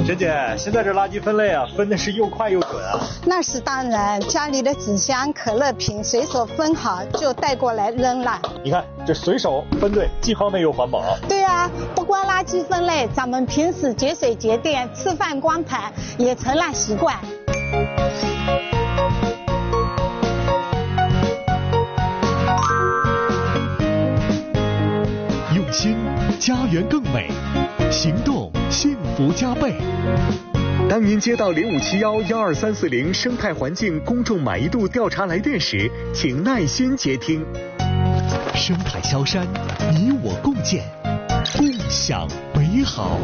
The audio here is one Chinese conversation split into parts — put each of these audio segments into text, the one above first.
沈姐，现在这垃圾分类啊，分的是又快又准啊。 那是当然，家里的纸箱、可乐瓶随手分好就带过来扔了。 你看这随手分对，既方便又环保。 对啊，不光垃圾分类，咱们平时节水节电、吃饭光盘也成了习惯。 用心，家园更美；行动，幸福加倍。当您接到0571-12340生态环境公众满意度调查来电时，请耐心接听。生态萧山，你我共建，共享美好。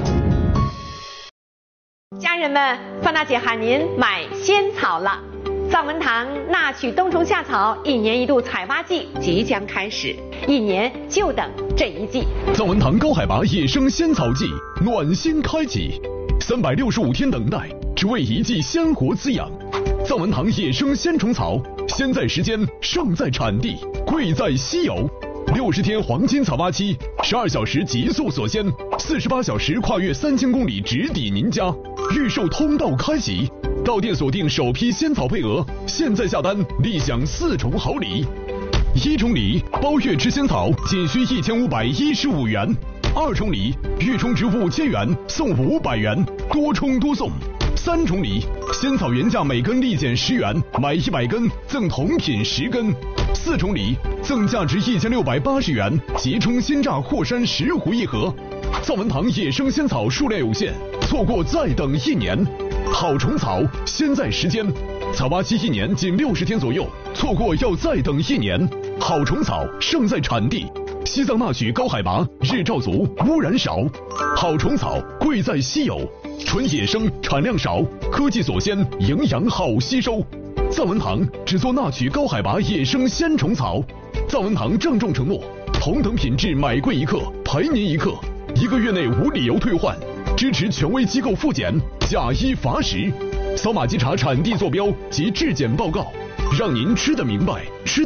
家人们，范大姐喊您买仙草了。藏文堂纳曲冬虫夏草1年1度采挖季即将开始，1年就等这一季。 藏文堂高海拔野生仙草季暖心开启，365天等待，只为一季鲜活滋养。藏文堂野生鲜虫草，先在时间，胜在产地，贵在稀有。60天黄金采挖期，12小时极速锁鲜，48小时跨越3000公里直抵您家。预售通道开启，到店锁定首批仙草配额，现在下单立享4重好礼。1重礼，包月吃仙草仅需1515元；2重礼，月充值5000元送500元，多充多送。3重礼，仙草原价每根立减10元，买100根赠同品10根。4重礼，赠价值1680元即充鲜榨霍山10壶1盒。藏文堂野生仙草数量有限，错过再等1年。好虫草，先在时间，采挖期1年仅60天左右，错过要再等1年。好虫草，胜在产地。西藏纳曲高海拔，日照足，污染少。好虫草，贵在稀有，纯野生，产量少，科技锁鲜，营养好吸收。藏文堂只做纳曲高海拔野生鲜虫草。藏文堂郑重承诺，同等品质买贵1克赔您1克，1个月内无理由退换，支持权威机构复检，假一罚10。扫码稽查产地坐标及质检报告，让您吃得明白，吃